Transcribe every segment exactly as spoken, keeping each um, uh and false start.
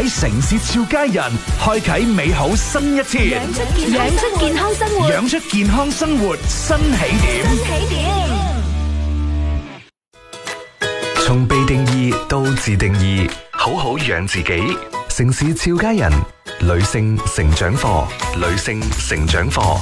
喺城市俏佳人，開啟美好新一天。 養出健養出健康生活， 養出健康生活新起點。 新起點。 從被定義到自定義，好好養自己。城市俏佳人，女性成長課，女性成長課。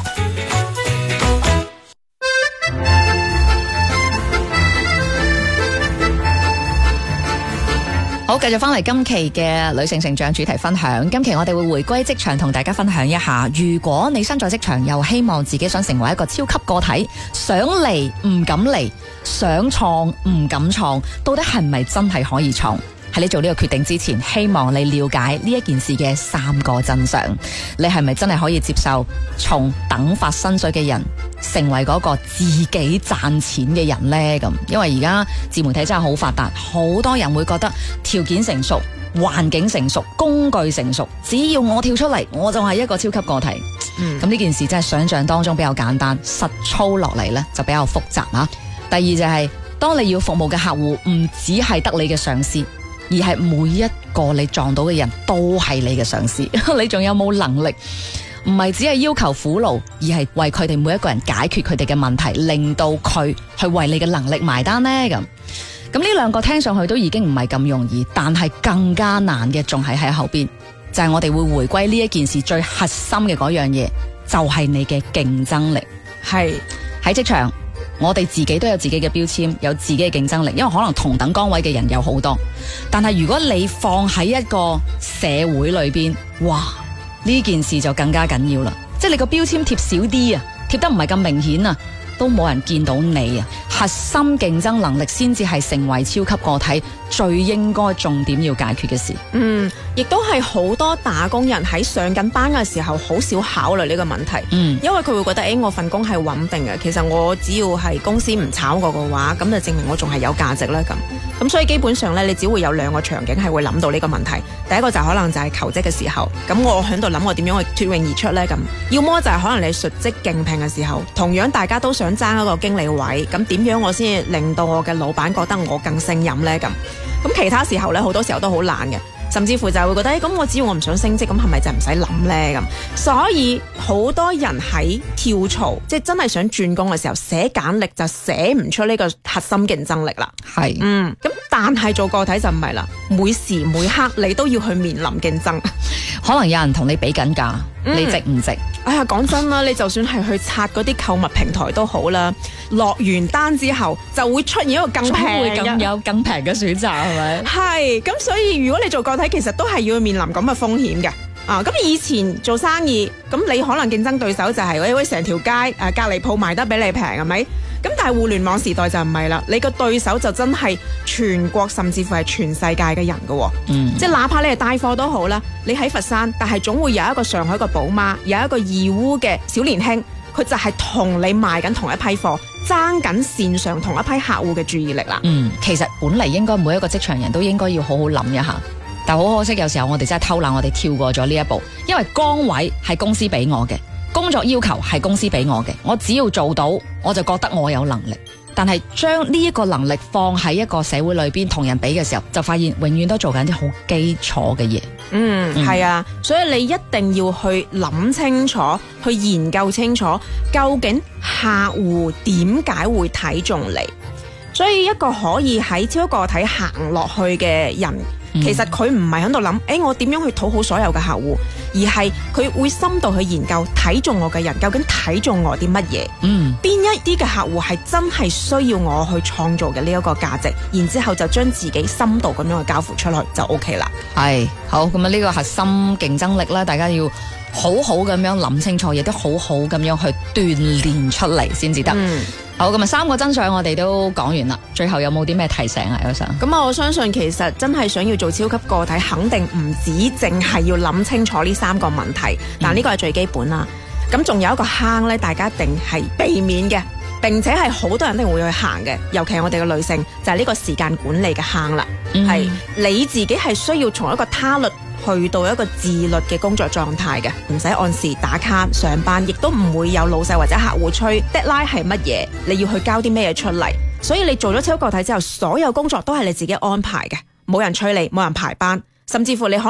好，繼續翻嚟今期嘅女性成長主題分享。今期我哋會回歸職場，同大家分享一下，如果你身在職場，又希望自己想成為一個超級個體，想嚟唔敢嚟，想創唔敢創，到底係唔係真係可以創？喺你做呢個決定之前，希望你了解呢一件事嘅三個真相。你係咪真係可以接受從等發薪水嘅人成為嗰個自己賺錢嘅人呢？咁因為而家自媒體真係好發達，好多人會覺得條件成熟、環境成熟、工具成熟，只要我跳出嚟，我就係一個超級個體。嗯，咁呢件事真係想象當中比較簡單，實操落嚟呢就比較複雜啊。第二就係、是、當你要服務嘅客戶唔只係得你嘅上司，而係每一個你撞到嘅人都係你嘅上司，你仲有冇能力？唔係只係要求苦勞，而係為佢哋每一個人解決佢哋嘅問題，令到佢去為你嘅能力埋單呢？咁咁呢兩個聽上去都已經唔係咁容易，但係更加難嘅仲係喺後邊，就係、是、我哋會回歸呢一件事最核心嘅嗰樣嘢，就係、是、你嘅競爭力。係喺職場，我哋自己都有自己嘅標籤，有自己嘅競爭力，因為可能同等崗位嘅人有好多，但係如果你放喺一個社會裏邊，哇，呢件事就更加緊要啦，即係你個標籤貼少啲啊，貼得唔係咁明顯啊，都冇人見到你啊，核心競爭能力先至係成為超級個體最應該重點要解決嘅事。 嗯，亦都係好多打工人喺上緊班嘅時候好少考慮呢個問題。嗯，因為佢會覺得誒、欸，我份工係穩定嘅，其實我只要係公司唔炒我嘅話，咁就證明我仲係有價值啦。咁咁所以基本上咧，你只會有兩個場景係會諗到呢個問題。第一個就可能就係求職嘅時候，咁我喺度諗我點樣去脫穎而出咧。咁要麼就係可能你述職競聘嘅時候，同樣大家都想爭一個經理位，咁點樣我先令到我嘅老闆覺得我更勝任咧？咁咁其他時候咧，好多時候都好懶嘅。甚至乎就會覺得，咁、欸、我只要我唔想升職，咁係咪就唔使諗呢？咁所以好多人喺跳槽，即係真係想轉工嘅時候，寫簡歷就寫唔出呢個核心競爭力啦。係，嗯，咁但係做個體就唔係啦，每時每刻你都要去面臨競爭， 可能有人同你比緊價，嗯、你值唔值？ 哎呀，講真啦，你就算係去刷嗰啲購物平台都好啦，落完單之後就會出現一個更平嘅， 會更有更平嘅選擇，係咪？ 係，咁所以如果你做個體，其實都係要面臨咁嘅風險嘅。啊，咁以前做生意，咁你可能競爭對手就係、是，喂喂，成條街誒隔離鋪賣得比你平，係咪？咁但係互聯網時代就唔係啦，你個對手就真係全國甚至乎係全世界嘅人㗎。嗯，即係哪怕你係帶貨都好啦，你喺佛山，但係總會有一個上海嘅寶媽，有一個義烏嘅小年輕，佢就係同你賣緊同一批貨，爭緊線上同一批客戶嘅注意力啦。 嗯，其實本嚟應該每一個職場人都應該要好好諗一下。但好可惜，有時候我哋真係偷懶，我哋跳過咗呢一步，因為崗位係公司俾我嘅，工作要求係公司俾我嘅，我只要做到，我就覺得我有能力。但係將呢一個能力放喺一個社會裏邊同人比嘅時候，就發現永遠都做緊啲好基礎嘅嘢。 嗯，係、嗯、啊，所以你一定要去諗清楚，去研究清楚，究竟客戶點解會睇中你。所以一個可以喺超個體行落去嘅人，嗯、其實佢唔係喺度諗，誒我點樣去討好所有嘅客戶，而係佢會深度去研究睇中我嘅人究竟睇中我啲乜嘢，嗯，邊一啲嘅客戶係真係需要我去創造嘅呢一個價值，然之後就將自己深度咁樣去交付出去就 OK 啦。係， 好，咁啊呢個核心競爭力啦，大家要好好咁樣諗清楚，亦都好好咁樣去鍛煉出嚟先至得。嗯，好，咁啊三個真相我哋都講完啦，最後有冇啲咩提醒啊？有想咁啊，我相信其實真係想要做超級個體，肯定唔止淨係要諗清楚呢三個問題，但呢個係最基本啦。咁仲有一個坑咧，大家一定係避免嘅，並且係好多人一定會去行嘅，尤其係我哋嘅女性，就係呢個時間管理嘅坑啦。係、嗯、你自己係需要從一個他律去到一個自律嘅工作狀態嘅，唔使按時打卡上班，亦都唔會有老細或者客戶催 deadline 係乜嘢，你要去交啲咩嘢出嚟。所以你做咗超級個體之後，所有工作都係你自己安排嘅，冇人催你，冇人排班，甚至乎你可